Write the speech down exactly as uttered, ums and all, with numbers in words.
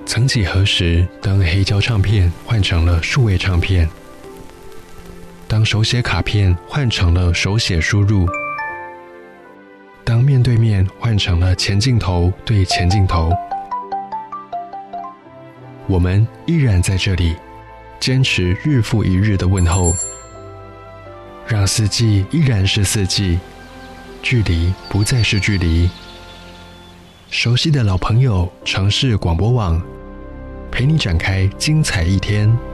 曾几何时，当黑胶唱片换成了数位唱片，当手写卡片换成了手写输入，当面对面换成了前镜头对前镜头，我们依然在这里，坚持日复一日的问候，让四季依然是四季，距离不再是距离。熟悉的老朋友，城市广播网，陪你展开精彩一天。